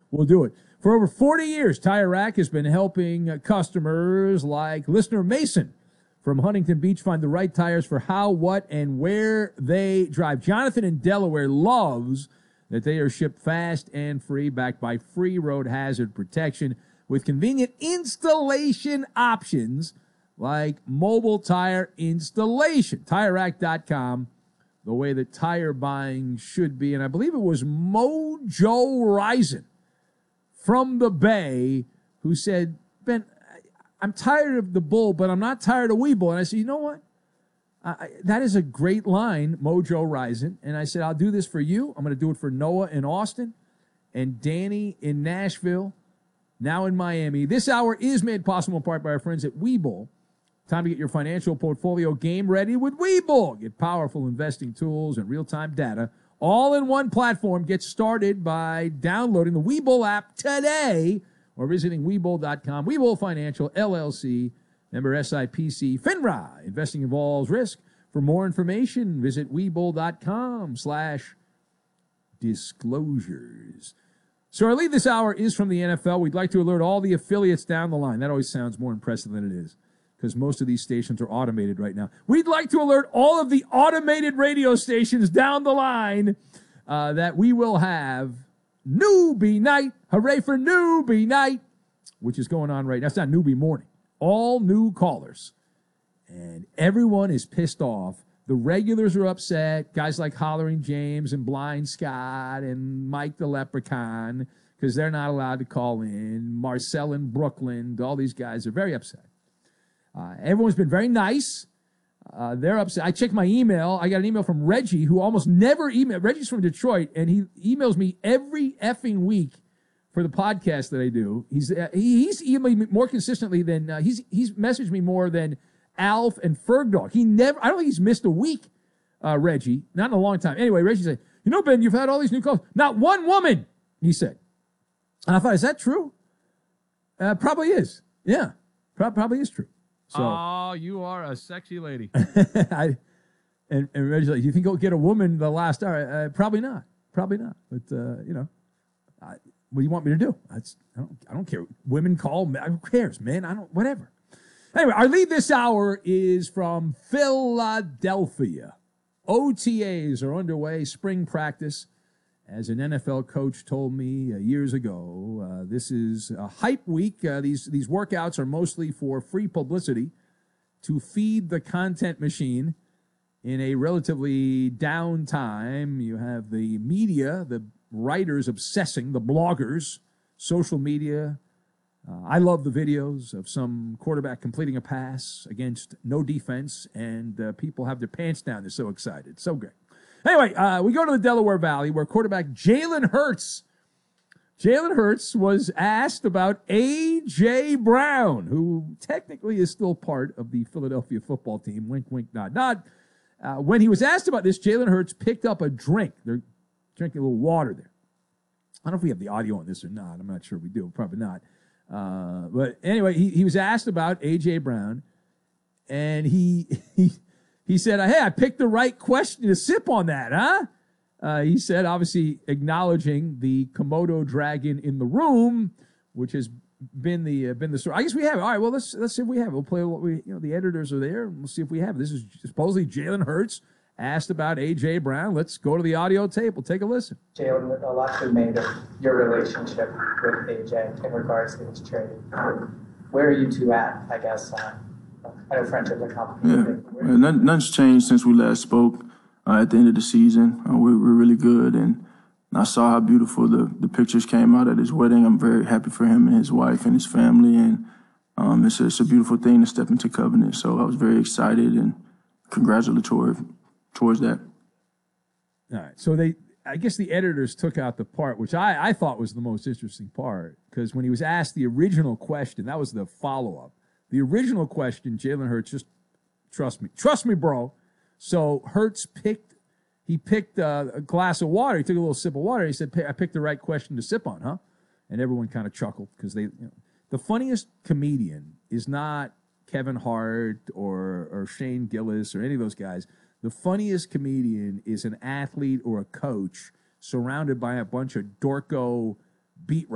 we'll do it. For over 40 years, Tire Rack has been helping customers like listener Mason from Huntington Beach find the right tires for how, what, and where they drive. Jonathan in Delaware loves that they are shipped fast and free, backed by free road hazard protection with convenient installation options like mobile tire installation. TireRack.com, the way that tire buying should be. And I believe it was Mojo Rison from the Bay who said, Ben, I'm tired of the bull, but I'm not tired of Weeble. And I said, you know what? That is a great line, Mojo Rison. And I said, I'll do this for you. I'm going to do it for Noah in Austin and Danny in Nashville, now in Miami. This hour is made possible in part by our friends at Webull. Time to get your financial portfolio game ready with Webull. Get powerful investing tools and real-time data all in one platform. Get started by downloading the Webull app today or visiting Webull.com. Webull Financial, LLC, member SIPC, FINRA. Investing involves risk. For more information, visit Webull.com/disclosures. So our lead this hour is from the NFL. We'd like to alert all the affiliates down the line. That always sounds more impressive than it is because most of these stations are automated right now. We'd like to alert all of the automated radio stations down the line that we will have Newbie Night. Hooray for Newbie Night, which is going on right now. It's not Newbie Morning. All new callers. And everyone is pissed off. The regulars are upset. Guys like Hollering James and Blind Scott and Mike the Leprechaun, because they're not allowed to call in. Marcel in Brooklyn. All these guys are very upset. Everyone's been very nice. They're upset. I checked my email. I got an email from Reggie, who almost never emailed. Reggie's from Detroit, and he emails me every effing week for the podcast that I do. He's emailed me more consistently than he's messaged me more than Alf and Fergdog. I don't think he's missed a week, Reggie. Not in a long time. Anyway, Reggie said, you know, Ben, you've had all these new calls. Not one woman, he said. And I thought, is that true? Probably is. Yeah, probably is true. So, oh, you are a sexy lady. and Reggie's like, you think you'll get a woman the last hour? Probably not. Probably not. But, you know, what do you want me to do? I don't care. Women call me. Who cares, man? Whatever. Anyway, our lead this hour is from Philadelphia. OTAs are underway, spring practice. As an NFL coach told me years ago, this is a hype week. These workouts are mostly for free publicity to feed the content machine in a relatively down time. You have the media, the writers obsessing, the bloggers, social media. I love the videos of some quarterback completing a pass against no defense, and people have their pants down. They're so excited. So great. Anyway, we go to the Delaware Valley where quarterback Jalen Hurts was asked about A.J. Brown, who technically is still part of the Philadelphia football team. Wink, wink, nod, nod. When he was asked about this, Jalen Hurts picked up a drink. They're drinking a little water there. I don't know if we have the audio on this or not. I'm not sure we do. Probably not. But anyway, he was asked about A.J. Brown, and he said, hey, I picked the right question to sip on that, huh? He said, obviously acknowledging the Komodo dragon in the room, which has been the story. I guess we have it. All right, well, let's see if we have it. We'll play what the editors are there, and we'll see if we have it. This is supposedly Jalen Hurts asked about A.J. Brown. Let's go to the audio tape. We'll take a listen. Jalen, a lot's been made of your relationship with A.J. in regards to his trade. Where are you two at, I guess? I know friendships are complicated. Yeah, nothing's changed since we last spoke at the end of the season. We're really good, and I saw how beautiful the pictures came out at his wedding. I'm very happy for him and his wife and his family, and it's a beautiful thing to step into covenant. So I was very excited and congratulatory towards that. All right, so I guess the editors took out the part, which I thought was the most interesting part, because when he was asked the original question, that was the follow-up. The original question, Jalen Hurts, just trust me, bro. So Hurts picked a glass of water. He took a little sip of water. He said, I picked the right question to sip on, huh? And everyone kind of chuckled because the funniest comedian is not Kevin Hart or Shane Gillis or any of those guys. The funniest comedian is an athlete or a coach surrounded by a bunch of dorko beat